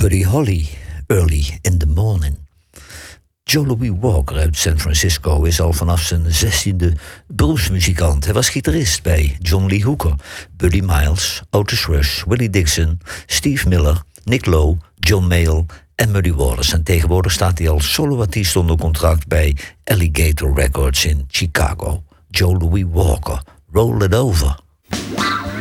Buddy Holly, Early in the Morning. Joe Louis Walker uit San Francisco is al vanaf zijn 16e beroepsmuzikant. Hij was gitarist bij John Lee Hooker, Buddy Miles, Otis Rush, Willie Dixon, Steve Miller, Nick Lowe, John Mayall en Muddy Waters. En tegenwoordig staat hij als soloartiest onder contract bij Alligator Records in Chicago. Joe Louis Walker, Roll It Over.